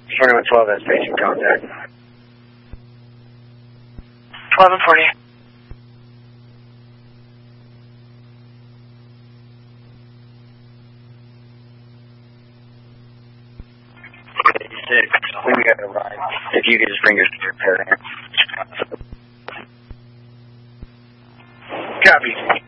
2112, that's station contact. 1140. When you guys arrive, if you could just bring your pair in. Copy.